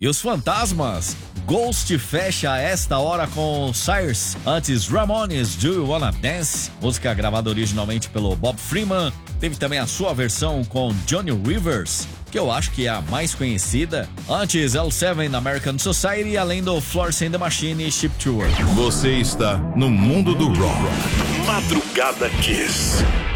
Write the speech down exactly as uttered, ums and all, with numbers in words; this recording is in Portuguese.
E os Fantasmas? Ghost fecha a esta hora com Cyrus, antes Ramones, Do You Wanna Dance? Música gravada originalmente pelo Bob Freeman. Teve também a sua versão com Johnny Rivers, que eu acho que é a mais conhecida. Antes, L sete American Society, além do Florence and the Machine e Chip Tour. Você está no mundo do rock. Madrugada Kiss.